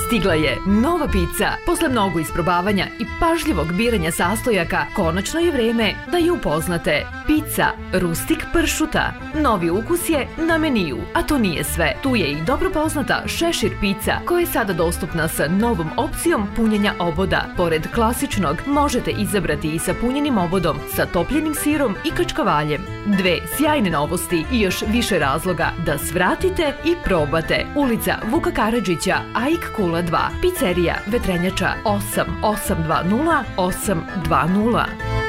Stigla je nova pizza. Posle mnogo isprobavanja i pažljivog biranja sastojaka, konačno je vreme da je upoznate. Pizza Rustik pršuta. Novi ukus je na meniju, a to nije sve. Tu je i dobro poznata šešir pizza, koja je sada dostupna sa novom opcijom punjenja oboda. Pored klasičnog, možete izabrati i sa punjenim obodom, sa topljenim sirom i kačkavaljem. Dve sjajne novosti i još više razloga da svratite i probate. Ulica Vuka Karadžića, AIK Kula 2, pizzerija Vetrenjača 8820 820.